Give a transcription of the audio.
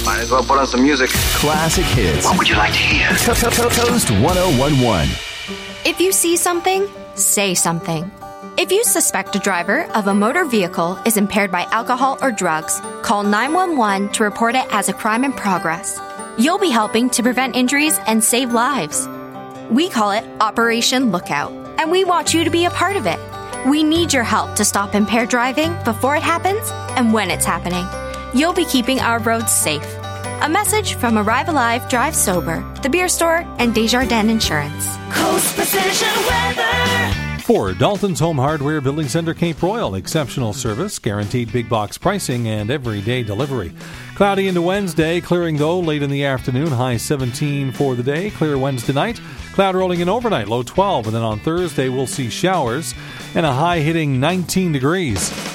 Might as well put on some music. Classic hits. What would you like to hear? Toast 1011. If you see something, say something. If you suspect a driver of a motor vehicle is impaired by alcohol or drugs, call 911 to report it as a crime in progress. You'll be helping to prevent injuries and save lives. We call it Operation Lookout, and we want you to be a part of it. We need your help to stop impaired driving before it happens and when it's happening. You'll be keeping our roads safe. A message from Arrive Alive, Drive Sober, The Beer Store, and Desjardins Insurance. Coast Precision Weather. For Dalton's Home Hardware Building Center, Cape Royal, exceptional service, guaranteed big box pricing, and everyday delivery. Cloudy into Wednesday, clearing though late in the afternoon, high 17 for the day. Clear Wednesday night, cloud rolling in overnight, low 12. And then on Thursday, we'll see showers and a high hitting 19 degrees.